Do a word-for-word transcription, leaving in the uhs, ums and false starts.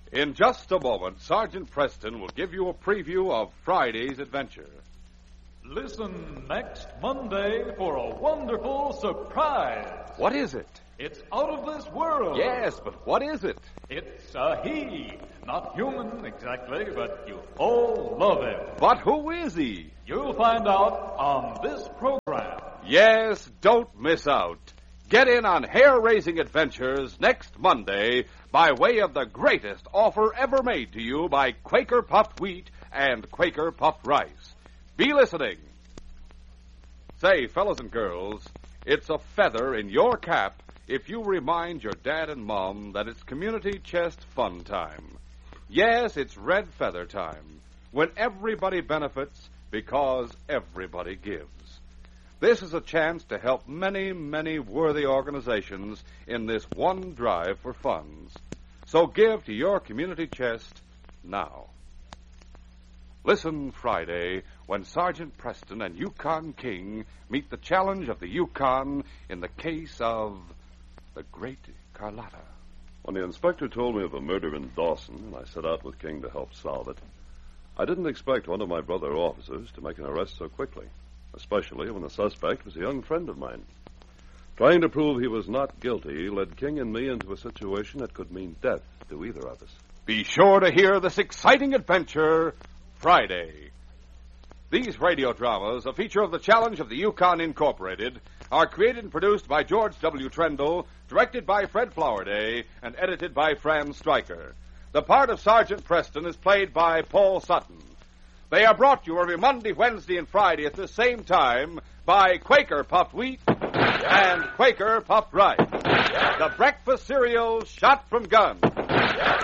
In just a moment, Sergeant Preston will give you a preview of Friday's adventure. Listen next Monday for a wonderful surprise. What is it? It's out of this world. Yes, but what is it? It's a he. Not human exactly, but you all love him. But who is he? You'll find out on this program. Yes, don't miss out. Get in on hair-raising adventures next Monday by way of the greatest offer ever made to you by Quaker Puffed Wheat and Quaker Puffed Rice. Be listening. Say, fellas and girls, it's a feather in your cap if you remind your dad and mom that it's community chest fun time. Yes, it's red feather time, when everybody benefits because everybody gives. This is a chance to help many, many worthy organizations in this one drive for funds. So give to your community chest now. Listen Friday when Sergeant Preston and Yukon King meet the challenge of the Yukon in the case of the Great Carlotta. When the inspector told me of a murder in Dawson, and I set out with King to help solve it, I didn't expect one of my brother officers to make an arrest so quickly, especially when the suspect was a young friend of mine. Trying to prove he was not guilty led King and me into a situation that could mean death to either of us. Be sure to hear this exciting adventure Friday. These radio dramas, a feature of the Challenge of the Yukon Incorporated, are created and produced by George W. Trendle, directed by Fred Flowerday, and edited by Fran Stryker. The part of Sergeant Preston is played by Paul Sutton. They are brought to you every Monday, Wednesday, and Friday at the same time by Quaker Puffed Wheat and Quaker Puffed Rice. The breakfast cereal shot from guns.